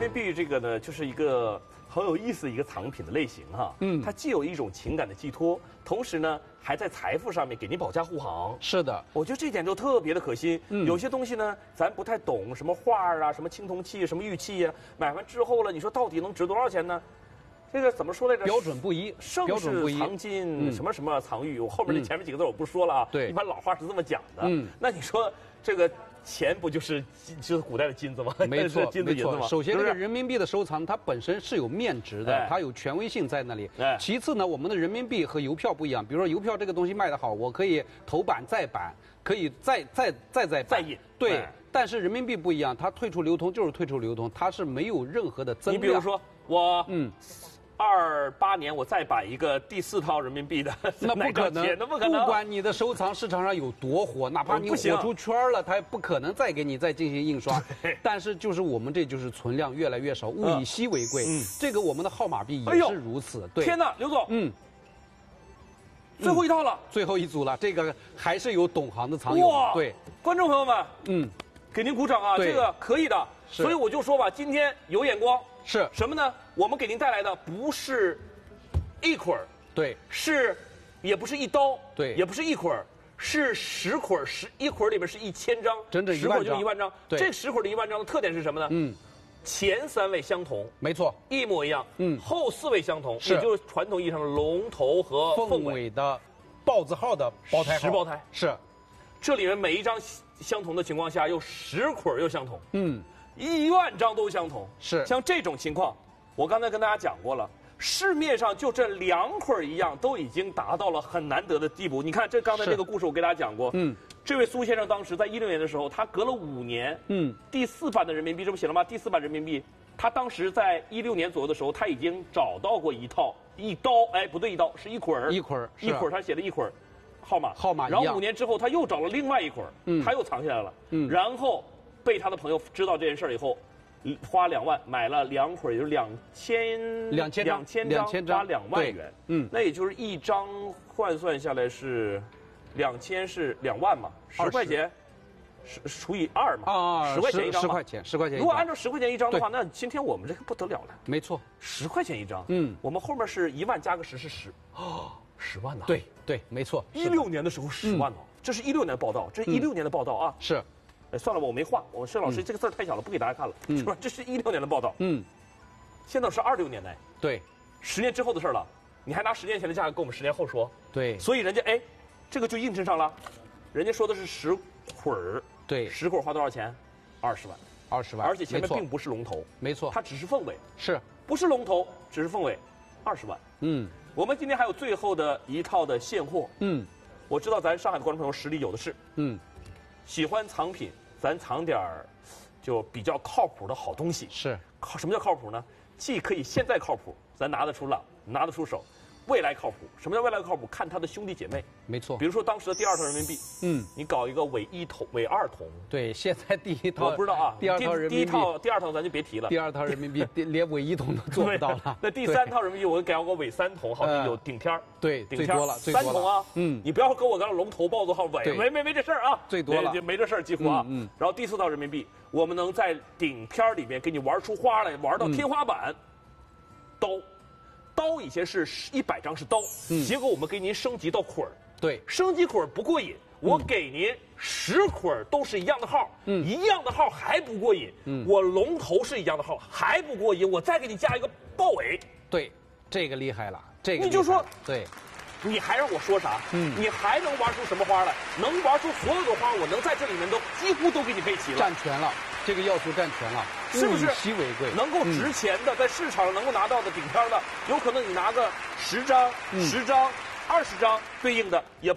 民币这个呢，就是一个很有意思的一个藏品的类型哈。它既有一种情感的寄托，同时呢，还在财富上面给您保驾护航。 是的， 我觉得这点就特别的可惜。有些东西呢，咱不太懂，什么画啊，什么青铜器，什么玉器呀，买完之后了，你说到底能值多少钱呢？这个怎么说来着？ 标准不一， 盛世藏金，什么什么藏玉，我后面那前面几个字我不说了啊。 对， 一般老话是这么讲的。那你说这个钱不就是古代的金子吗？ 没错， 金子银子吗？ 首先，这个人民币的收藏它本身是有面值的，它有权威性在那里。其次呢，我们的人民币和邮票不一样，比如说邮票这个东西卖得好，我可以头版再版，可以再印。对。但是人民币不一样，它退出流通就是退出流通，它是没有任何的增量。 你比如说我28年我再版一个第4套人民币的， 那不可能， 那不可能。 不管你的收藏市场上有多火，哪怕你火出圈了，它也不可能再给你再进行印刷。但是就是我们这就是存量越来越少，物以稀为贵。这个我们的号码币也是如此。对， 天哪，刘总，最后一套了， 最后一组了，这个还是有懂行的藏友。对， 观众朋友们，给您鼓掌啊，这个可以的。所以我就说吧，今天有眼光。 是什么呢？我们给您带来的不是一捆儿， 对， 也不是一刀， 对， 也不是一捆儿，是10捆儿，1捆儿里面是1000张， 整整 1万张，就1万张。 对， 这10捆的1万张的特点是什么呢？前3位相同， 没错， 一模一样。后4位相同，也就是传统意义上的龙头和凤尾的豹子号的胞胎号， 实胞胎是。 这里面每一张相同的情况下，又10捆又相同。1万张都相同， 是像这种情况，我刚才跟大家讲过了，市面上就这2捆一样，都已经达到了很难得的地步。你看，这刚才这个故事我给大家讲过，这位苏先生当时在16年的时候，他隔了5年，第4版的人民币，这不写了吗？第4版人民币，他当时在16年左右的时候，他已经找到过一刀，不对，一刀是1捆， 一捆， 他写了1捆号码， 然后5年之后他又找了另外1捆，他又藏起来了，然后被他的朋友知道这件事以后，花2万买了2捆，也就是2000张，花2万元。那也就是一张换算下来是2000是2万嘛，10块钱，除以2嘛，10块钱一张。 10块钱，10块钱。 如果按照10块钱一张的话，那今天我们这个不得了了。 没错 ，10块钱一张。我们后面是1万加个10是10。10万呐！ 对，没错。 16年的时候10万哦，这是16年的报道，这是16年的报道啊。 是。 算了吧，我没画。我说老师，这个字太小了，不给大家看了，是吧？这是16年的报道。现在是26年内。 对 ，10年之后的事了。你还拿10年前的价格跟我们10年后说。 对。 所以人家这个就映衬上了，人家说的是10捆儿。 对 ，10捆花多少钱？20万。 20万。 而且前面并不是龙头。 没错。 它只是凤尾。 是。 不是龙头，只是凤尾，20万。我们今天还有最后的一套的现货。我知道咱上海的观众朋友实力有的是。喜欢藏品。咱藏点儿，就比较靠谱的好东西。 是， 什么叫靠谱呢？既可以现在靠谱，咱拿得出手；未来靠谱。什么叫未来靠谱？看他的兄弟姐妹。 没错。 比如说当时的第2套人民币，你搞一个伪2铜。 对，现在第1套我不知道啊。 第2套人民币， 第2套咱就别提了。 第2套人民币连伪1铜都做不到了。 那第3套人民币我搞个伪3铜，好像有顶天儿。 对，最多了 ，3铜啊。你不要跟我龙头、豹子号、伪，没这事儿啊。 最多了， 没这事儿几乎啊。然后第4套人民币，我们能在顶片里面给你玩出花来，玩到天花板。刀以前是100张是刀，结果我们给您升级到捆儿。 对， 升级捆儿不过瘾，我给您10捆儿都是一样的号，一样的号还不过瘾。我龙头是一样的号还不过瘾，我再给你加一个豹尾。 对，这个厉害了，这个你就说对。 你还让我说啥？你还能玩出什么花来？能玩出所有的花，我能在这里面几乎都给你备齐了。 占全了，这个要素占全了， 是不是？ 物以稀为贵， 能够值钱的，在市场上能够拿到的顶片的，有可能你拿个10张、10张、20张对应的也。